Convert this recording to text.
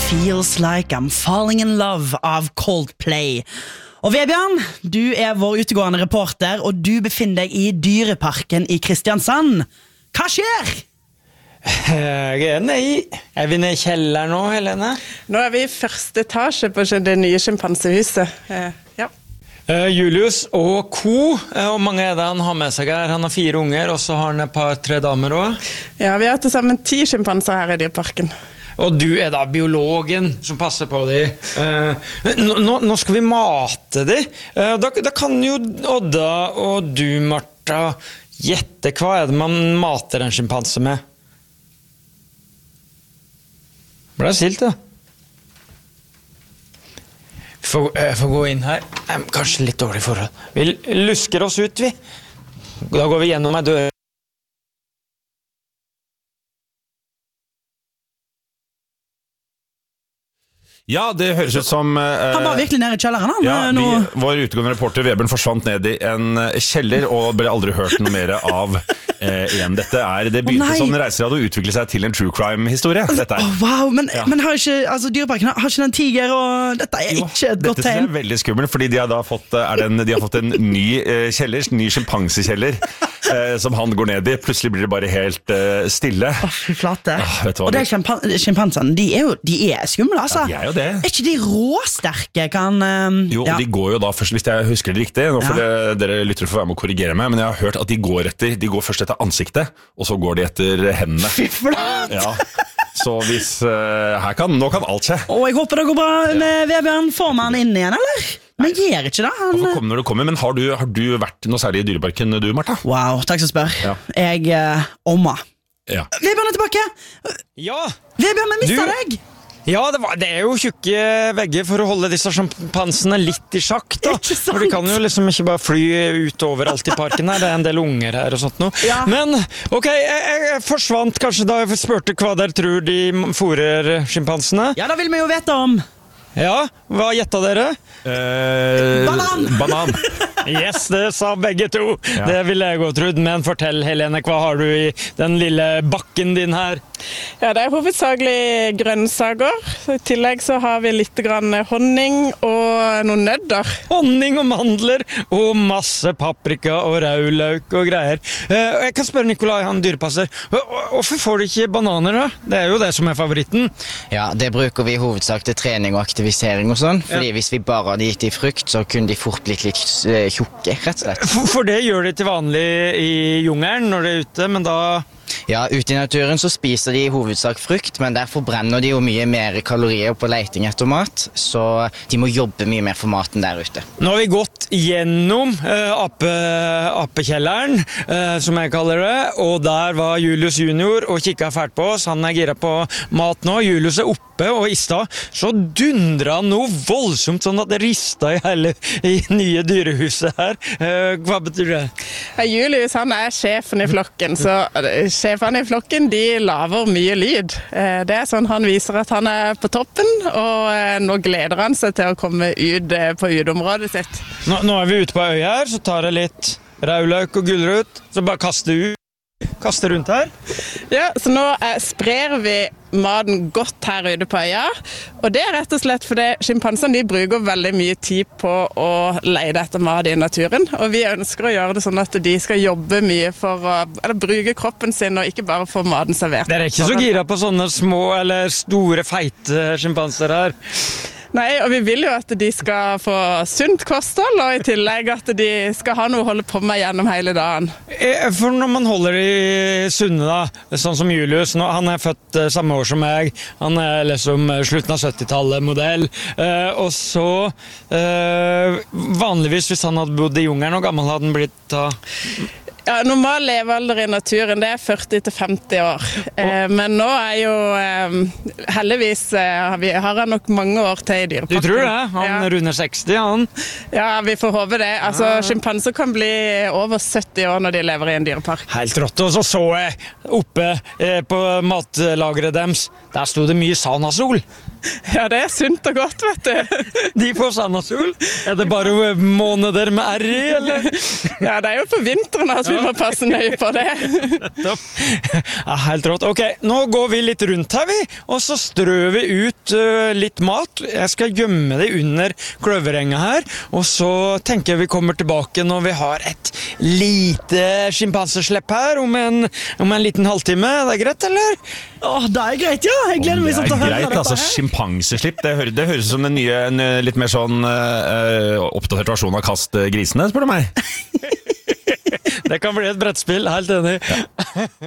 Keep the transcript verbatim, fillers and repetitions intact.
Feels Like I'm Falling in Love av Coldplay. Og Vebjørn, du er vår utegående reporter, og du befinner deg i Dyreparken i Kristiansand. Hva skjer? Jeg nei, er vi nede i kjelleren nå, Helene? Nå er vi i første etasje på det nye sjimpansehuset. Eh, ja. Uh, Julius og Co, uh, og mange er det han har med seg her. Han har fire unger, og så har han et par, tre damer også. Ja, vi har til sammen ti sjimpanser her i Dyreparken. Og du er da biologen som passer på dem. Uh, nå, nå skal vi mate dem. Uh, da, da kan jo Odda og du, Martha, gjette hva er det man mater en sjimpanse med? Ble det stilt, da? Vi får, uh, får gå inn her. Um, kanskje litt dårlig forhold. Vi lusker oss ut, vi. Da går vi gjennom en dør. Ja, det høres ut som uh, Han var virkelig nede i kjelleren, han. Ja, Nå... vi, vår utegående reporter Vebjørn forsvant ned i en kjeller og ble aldri hørt noe mer av uh, igjen. Dette er, det begynte oh, som reiseradio og utviklet seg til en true crime-historie. Dette er. Oh, wow, men, ja. men har ikke, altså, Dyreparken har ikke den tiger, og dette er jo, ikke et godt tegn. Dette er veldig skummelt, fordi de har da fått, er det en, de har fått en ny uh, kjeller, ny sjimpansekjeller, uh, som han går ned i. Plutselig blir det bare helt uh, stille. Åh, oh, fy flate. Ah, vet du hva, og det er sjimpan sjimpansene, de er jo de er skumle, altså. Ja, de er jo det. Er ikke de råsterke, kan... Um, jo, ja. de går jo da først, hvis jeg husker det riktig, nå får ja. dere, dere lytter for å være med å korrigere meg, men jeg har hørt at de går etter, de går først etter ansiktet, og så går de etter hendene. Fy flate! Ja. Så hvis, uh, her kan, nå kan alt skje. Og jeg håper det går bra med Vebjørn. Får man han inn igjen, eller? Men gjør ikke det. Han... Han får komme når det kommer, men har du, har du vært noe særlig i Dyreparken, du, Martha? Wow, takk som spør. Ja. Jeg, uh, omma. Ja. Vebjørn er tilbake! Ja! Vebjørn, jeg mistet deg! Ja, det, var, det er jo tjukke vegger for å holde disse sjimpansene litt i sjakk, da. For de kan jo liksom ikke bare fly ut overalt i parken her. Det er en del unger her og sånt nå. Ja. Men, ok, jeg, jeg forsvant kanskje da jeg spurte hva dere tror de fôrer sjimpansene. Ja, da vil vi jo vite om. Ja, hva gjettet dere? Eh, banan! Banan. Yes, det sa begge to. Ja. Det ville jeg godt trodd, men fortell, Helene, hva har du i den lille bakken din her? Ja, det er hovedsakelig grønnsaker. I tillegg så har vi litt grann honning og noen nødder. Honning og mandler og masse paprika og rødløk og greier. Jeg kan spørre Nikolai, han dyrepasser. Hvorfor får de ikke bananer da? Det er jo det som er favoritten. Ja, det bruker vi i hovedsak til trening og aktivisering og sånn. Fordi ja. Hvis vi bare hadde gitt de frukt, så kunne de fort blitt litt tjukke, rett og slett. For, for det gjør de til vanlig i jungelen når de er ute, men da... Ja, ute i naturen så spiser de i hovedsak frukt, men der forbrenner de jo mye mer kalorier på leiting etter mat, så de må jobbe mye mer for maten der ute. Nå har vi gått gjennom uh, ape, apekjelleren, uh, som jeg kaller det, og der var Julius junior og kikket fælt på oss. Han er gira på mat nå. Julius er oppe, og i stad så dundret han noe voldsomt, sånn at det ristet i hele i nye dyrehuset her. Uh, hva betyr det? Ja, Julius, han er sjefen i flokken, så sjefene i flokken, de laver mye lyd. Det er sånn han viser at han er på toppen, og nå gleder han seg til å komme ut på uteområdet sitt. Nå, nå er vi ute på øya her, så tar jeg litt rødløk og gulrot, så bare kaster ut. Kaster rundt her. Ja, så nå eh, sprer vi maten godt her ute på øya, og det er rett og slett fordi sjimpansene de bruker veldig mye tid på å lete etter mat i naturen, og vi ønsker å gjøre det sånn at de skal jobbe mye for å eller, bruke kroppen sin og ikke bare få maten servert. Dere er ikke så gira på sånne små eller store feite sjimpanser her? Nei, og vi vil jo at de skal få sunt kosthold, og i tillegg at de skal ha noe å holde på med gjennom hele dagen. For når man holder de sunne da, sånn som Julius, nå, han er født samme år som meg, han er liksom slutten av syttitallet modell, eh, og så eh, vanligvis hvis han hadde bodd i jungelen, og gammel hadde han blitt da... Ja, normal levealder i naturen, det er førti til femti år. Eh, men nå er jo eh, heldigvis, eh, vi har han nok mange år til i Dyreparken. Du tror det? Han ja. Runder seksti, han? Ja, vi får håpe det. Altså, ja. Sjimpanser kan bli over sytti år når de lever i en dyrepark. Helt rått, og så så jeg oppe eh, på matlageret deres, der stod det mye sanasol. Ja, det er sunt og godt, vet du. De får sanasol? Er det bare måneder med R i, eller? Ja, det er jo på vinteren, altså. vi må passe nøye på det. Topp. Ja, helt rått. Ok, nå går vi litt rundt her, vi, og så strør vi ut uh, litt mat. Jeg skal gjemme det under kløverenga her, og så tenker jeg vi kommer tilbake når vi har et lite sjimpanseslepp her om en, om en liten halvtime. Er det greit, eller? Åh, det er greit, ja. Jeg gleder meg Det sånn til å er høre greit, dette altså her. Sjimpanseslipp, det, høres, det høres som en nye, en litt mer sånn uh, oppdatert versjon av Kast grisene, spør du meg. Det kan bli et brettspill, helt enig.